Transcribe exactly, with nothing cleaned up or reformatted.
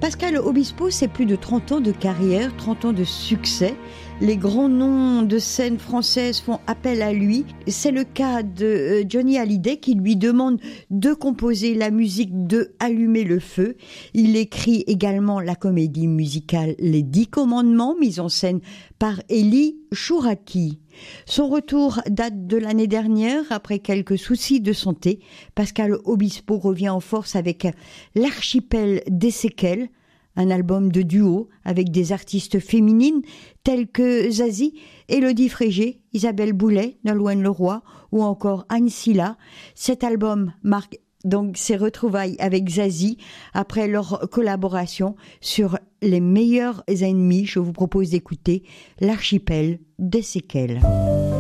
Pascal Obispo, c'est plus de trente ans de carrière, trente ans de succès. Les grands noms de scène française font appel à lui. C'est le cas de Johnny Hallyday qui lui demande de composer la musique de Allumer le feu. Il écrit également la comédie musicale Les Dix Commandements, mise en scène par Élie Chouraki. Son retour date de l'année dernière. Après quelques soucis de santé, Pascal Obispo revient en force avec L'Archipel des séquelles, un album de duo avec des artistes féminines telles que Zazie, Élodie Frégé, Isabelle Boulet, Nolwenn Leroy ou encore Anne Silla. Cet album marque donc ses retrouvailles avec Zazie après leur collaboration sur Les meilleurs ennemis. Je vous propose d'écouter L'Archipel des séquelles.